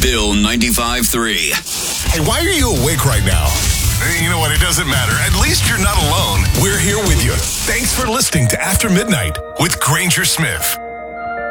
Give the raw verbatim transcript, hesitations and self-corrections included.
Hill ninety-five three. Hey, why are you awake right now? You know what? It doesn't matter. At least you're not alone. We're here with you. Thanks for listening to After Midnight with Granger Smith.